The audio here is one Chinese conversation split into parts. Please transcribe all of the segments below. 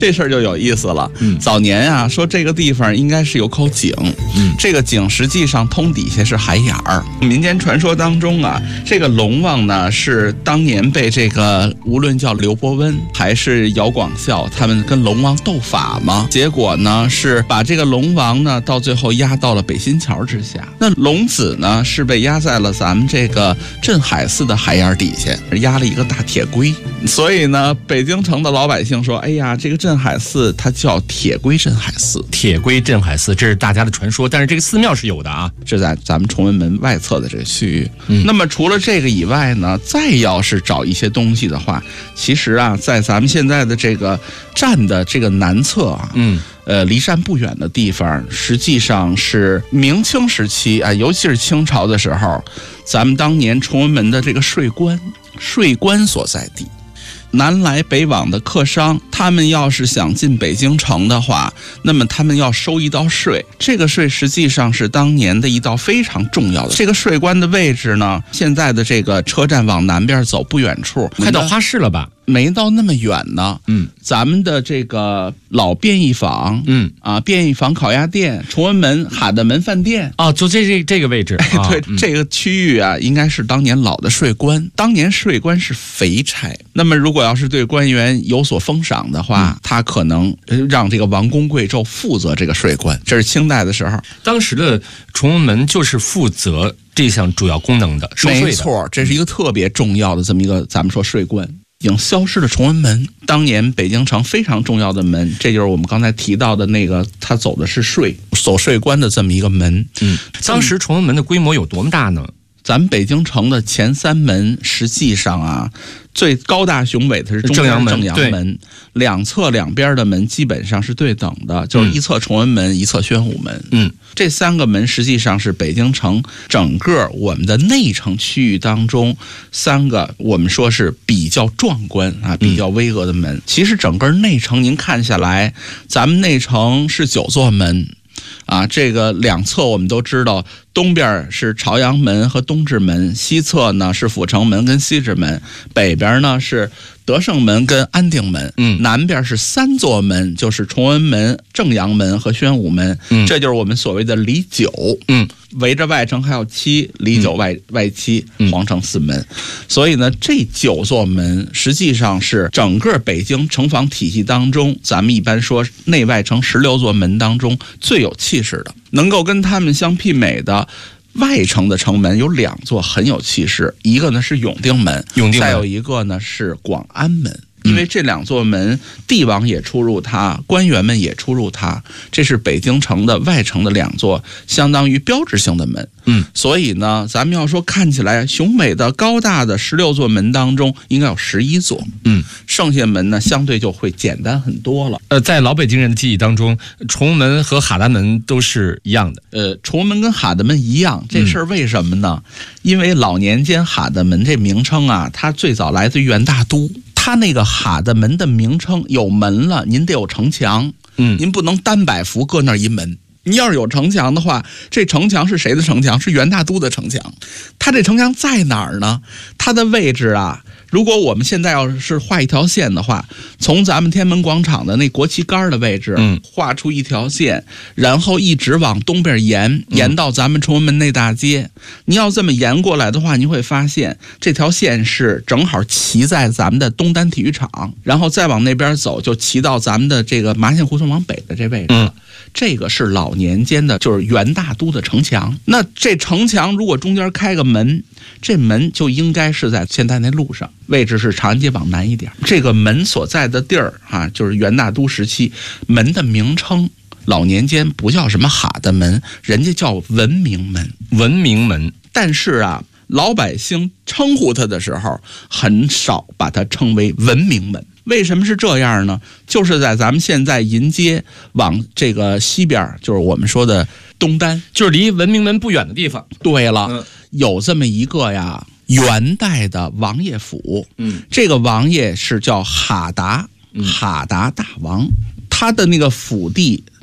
这事儿就有意思了。早年啊，说这个地方应该是有口井，这个井实际上通底下是海眼儿。民间传说当中啊，这个龙王呢是当年被这个无论叫刘伯温还是姚广孝，他们跟龙王斗法嘛，结果呢是把这个龙王呢到最后压到了北新桥之下，那龙子呢是被压在了咱们这个镇海寺的海眼底下，压了一个大铁龟。所以呢，北京城的老百姓说，哎呀，这个镇海寺它叫铁龟镇海寺。 铁龟镇海寺，这是大家的传说，但是这个寺庙是有的啊， 是在咱们崇文门外侧的这个区域。那么除了这个以外呢，再要是找一些东西的话，其实啊，在咱们现在的这个站的这个南侧啊，离站不远的地方，实际上是明清时期啊，尤其是清朝的时候，咱们当年崇文门的这个税关所在地。南来北往的客商，他们要是想进北京城的话，那么他们要收一道税，这个税实际上是当年的一道非常重要的。这个税关的位置呢，现在的这个车站往南边走不远处， 快到花市了吧？ 没到那么远呢。咱们的这个老便宜坊，便宜坊烤鸭店、崇文门、哈德门饭店啊，就这个位置。 对，这个区域啊，应该是当年老的税关。当年税关是肥差，那么如果要是对官员有所封赏的话，他可能让这个王公贵胄负责这个税关。这是清代的时候， 当时的崇文门就是负责这项主要功能的，收税的。 没错，这是一个特别重要的这么一个，咱们说税关。已经消失的崇文门，当年北京城非常重要的门，这就是我们刚才提到的那个，他走的是走税关的这么一个门。 当时崇文门的规模有多么大呢？ 咱们北京城的前3门，实际上啊，最高大雄伟的是中央正阳门，两侧两边的门基本上是对等的，就是一侧崇文门，一侧宣武门。这3个门实际上是北京城整个我们的内城区域当中3个我们说是比较壮观啊、比较巍峨的门。其实整个内城您看下来，咱们内城是9座门。这个两侧我们都知道，东边是朝阳门和东直门，西侧呢是阜成门跟西直门，北边呢是德胜门跟安定门，南边是3座门，就是崇文门、正阳门和宣武门，这就是我们所谓的里9。围着外城还有7，里9外7，皇城4门。所以呢，这9座门实际上是整个北京城防体系当中，咱们一般说内外城16座门当中最有气势的，能够跟他们相媲美的。外城的城门有2座很有气势，一个呢是永定门，再有一个呢是广安门。因为这2座门，帝王也出入它，官员们也出入它，这是北京城的外城的2座相当于标志性的门。所以呢，咱们要说看起来雄伟的高大的16座门当中，应该有11座。剩下门呢相对就会简单很多了。 在老北京人的记忆当中，崇文门和哈达门都是一样的。 崇文门跟哈达门一样，这事儿为什么呢？因为老年间哈达门这名称啊，它最早来自于元大都。它那个哈达门的名称有门了，您得有城墙，您不能单摆幅搁那儿一门。你要是有城墙的话，这城墙是谁的城墙？是元大都的城墙。它这城墙在哪儿呢？它的位置啊，如果我们现在要是画一条线的话，从咱们天安门广场的那国旗杆的位置，画出一条线，然后一直往东边延到咱们崇文门内大街。你要这么延过来的话，你会发现这条线是正好骑在咱们的东单体育场，然后再往那边走，就骑到咱们的这个麻线胡同往北的这位置了。这个是老年间的，就是元大都的城墙。那这城墙如果中间开个门，这门就应该是在现在那路上，位置是长安街往南一点。这个门所在的地儿就是元大都时期门的名称。老年间不叫什么哈达门，人家叫文明门。 文明门， 但是啊，老百姓称呼它的时候，很少把它称为文明门。为什么是这样呢？就是在咱们现在银街往这个西边，就是我们说的东单， 就是离文明门不远的地方。 对了，有这么一个呀，元代的王爷府。这个王爷是叫哈达大王。他的那个府地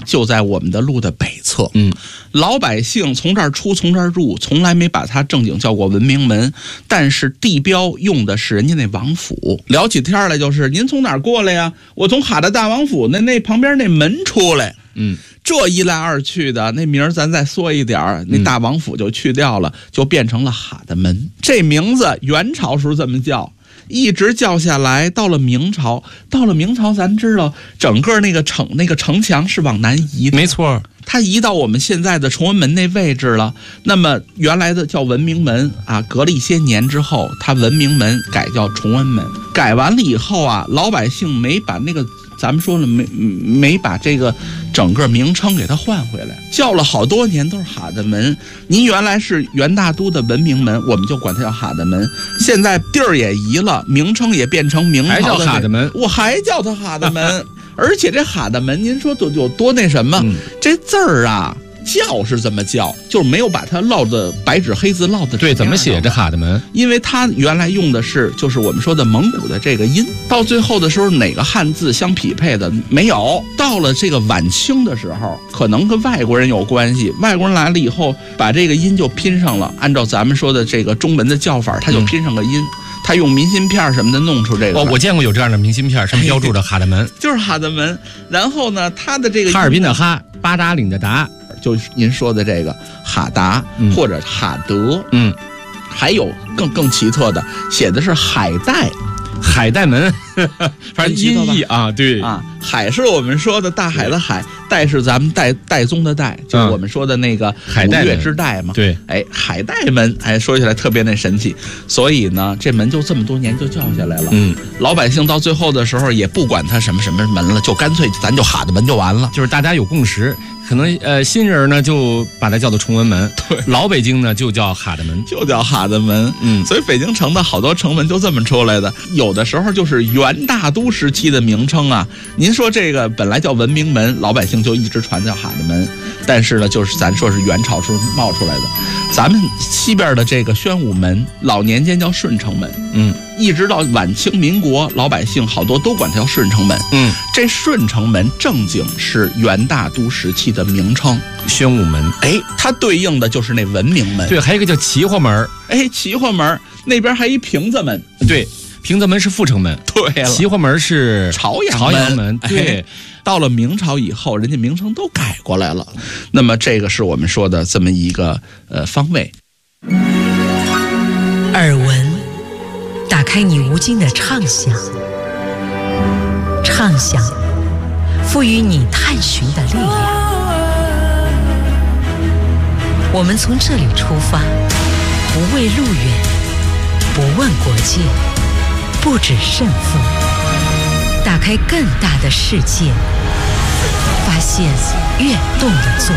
就在我们的路的北侧。老百姓从这儿出从这儿入，从来没把它正经叫过文明门，但是地标用的是人家那王府。聊起天来就是您从哪儿过来呀？我从哈达大王府那旁边那门出来。这一来二去的，那名儿咱再缩一点，那大王府就去掉了，就变成了哈达门。这名字元朝时候这么叫，一直叫下来，到了明朝，咱知道整个那个城墙是往南移的， 没错， 它移到我们现在的崇文门那位置了。那么原来的叫文明门啊，隔了一些年之后，它文明门改叫崇文门。改完了以后啊，老百姓没把那个咱们说了没把这个整个名称给它换回来，叫了好多年都是哈达门。您原来是元大都的文明门，我们就管它叫哈达门。现在地儿也移了，名称也变成明朝的， 还叫哈达门， 我还叫它哈达门。而且这哈达门，您说有多那什么？这字儿啊，叫是这么叫，就是没有把它烙的白纸黑字烙的。 对，怎么写这哈达门？ 因为它原来用的是就是我们说的蒙古的这个音，到最后的时候哪个汉字相匹配的没有。到了这个晚清的时候，可能跟外国人有关系，外国人来了以后，把这个音就拼上了，按照咱们说的这个中文的叫法，它就拼上个音。他用明信片什么的弄出这个。 我见过有这样的明信片，上面标注着哈达门， 就是哈达门。然后呢，他的这个哈尔滨的哈，八达岭的达， 就是您说的这个哈达或者哈德。还有更奇特的，写的是海带门，反正音译啊，对啊，海是我们说的大海的海，带是咱们岱宗的岱，就是我们说的那个五岳之岱嘛。 对， 海带门，说起来特别那神奇。所以呢，这门就这么多年就叫下来了。老百姓到最后的时候也不管它什么门了，就干脆咱就哈达门就完了， 就是大家有共识。可能新人呢就把它叫做崇文门， 对， 老北京呢就叫哈达门， 就叫哈达门。所以北京城的好多城门就这么出来的。有的时候就是元大都时期的名称啊。您说这个本来叫文明门，老百姓就一直传叫哈达门，但是呢，就是咱说是元朝时候冒出来的。咱们西边的这个宣武门，老年间叫顺城门。一直到晚清民国，老百姓好多都管它叫顺城门。这顺城门正经是元大都时期的名称， 宣武门。 它对应的就是那文明门。 对，还有一个叫齐化门。 齐化门那边还一平子门。 对，平子门是阜成门。 对了， 齐化门是朝阳门。 对， 到了明朝以后，人家名称都改过来了。那么这个是我们说的这么一个方位。 耳闻，打开你无尽的畅想，畅想赋予你探寻的力量。我们从这里出发，不畏路远，不问国界，不止胜负，打开更大的世界，发现跃动的做